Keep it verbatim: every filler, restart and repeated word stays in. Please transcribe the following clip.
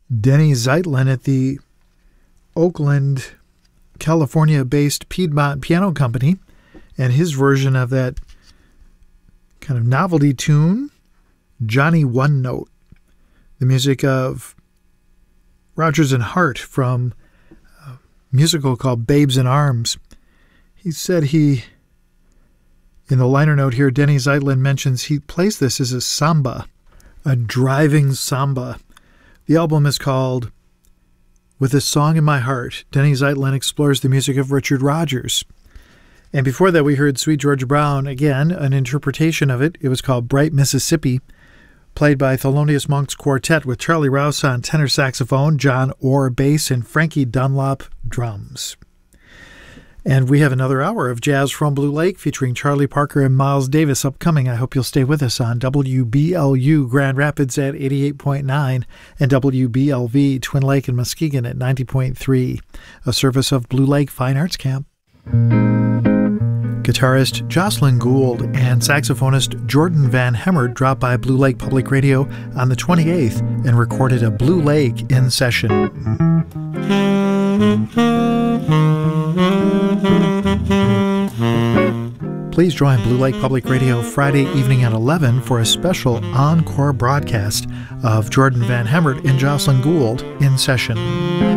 Denny Zeitlin at the Oakland, California-based Piedmont Piano Company, and his version of that kind of novelty tune, Johnny One Note. The music of Rodgers and Hart from a musical called Babes in Arms. He said he, in the liner note here, Denny Zeitlin mentions he plays this as a samba, a driving samba. The album is called With a Song in My Heart. Denny Zeitlin explores the music of Richard Rodgers. And before that, we heard Sweet Georgia Brown, again, an interpretation of it. It was called Bright Mississippi, played by Thelonious Monk's Quartet with Charlie Rouse on tenor saxophone, John Orr bass, and Frankie Dunlop drums. And we have another hour of jazz from Blue Lake featuring Charlie Parker and Miles Davis upcoming. I hope you'll stay with us on W B L U Grand Rapids at eighty-eight point nine and W B L V Twin Lake and Muskegon at ninety point three, a service of Blue Lake Fine Arts Camp. Guitarist Jocelyn Gould and saxophonist Jordan Van Hemert dropped by Blue Lake Public Radio on the twenty-eighth and recorded a Blue Lake in session. Please join Blue Lake Public Radio Friday evening at eleven for a special encore broadcast of Jordan Van Hemert and Jocelyn Gould in session.